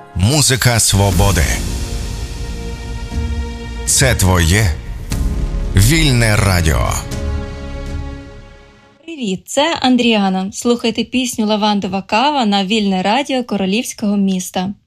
Музика свободи. Це твоє вільне радіо. Привіт, це Андріана. Слухайте пісню «Лавандова кава» на Вільне радіо Королівського міста.